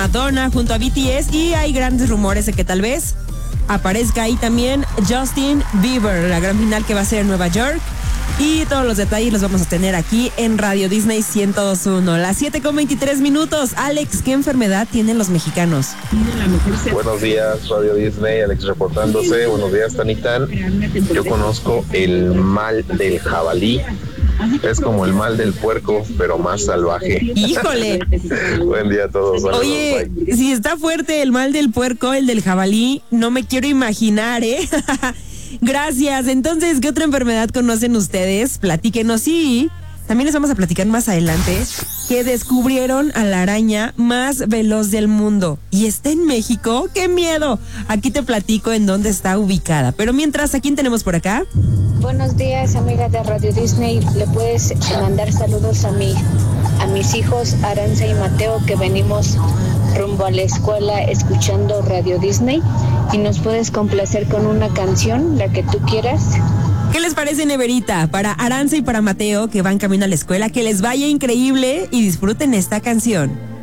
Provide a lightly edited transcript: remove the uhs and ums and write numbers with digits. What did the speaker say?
Madonna junto a BTS y hay grandes rumores de que tal vez aparezca ahí también Justin Bieber, la gran final que va a ser en Nueva York. Y todos los detalles los vamos a tener aquí en Radio Disney 102.1. Las 7:23. Alex, ¿qué enfermedad tienen los mexicanos? Buenos días, Radio Disney, Alex reportándose. Buenos días, Tanitán. Yo conozco el mal del jabalí. Es como el mal del puerco, pero más salvaje. ¡Híjole! Buen día a todos. Saludos, oye, bye. Si está fuerte el mal del puerco, el del jabalí, no me quiero imaginar, ¿eh? Gracias. Entonces, ¿qué otra enfermedad conocen ustedes? Platíquenos y también les vamos a platicar más adelante que descubrieron a la araña más veloz del mundo. ¿Y está en México? ¡Qué miedo! Aquí te platico en dónde está ubicada. Pero mientras, ¿a quién tenemos por acá? Buenos días, amiga de Radio Disney. ¿Le puedes mandar saludos a mis hijos Aranza y Mateo, que venimos rumbo a la escuela escuchando Radio Disney? Y nos puedes complacer con una canción, la que tú quieras. ¿Qué les parece, Neverita? Para Aranza y para Mateo, que van camino a la escuela, que les vaya increíble y disfruten esta canción.